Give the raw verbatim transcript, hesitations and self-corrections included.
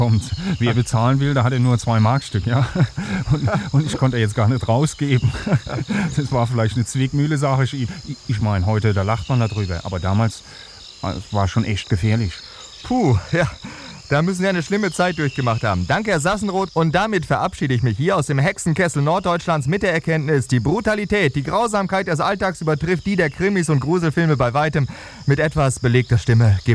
kommt. Wer bezahlen will, da hat er nur zwei Markstück, ja. Und, und ich konnte jetzt gar nicht rausgeben. Das war vielleicht eine Zwickmühle-Sache. Ich, ich meine, heute, da lacht man darüber. Aber damals war schon echt gefährlich. Puh, ja. Da müssen wir eine schlimme Zeit durchgemacht haben. Danke, Herr Sassenroth. Und damit verabschiede ich mich hier aus dem Hexenkessel Norddeutschlands mit der Erkenntnis, die Brutalität, die Grausamkeit des Alltags übertrifft die der Krimis und Gruselfilme bei weitem. Mit etwas belegter Stimme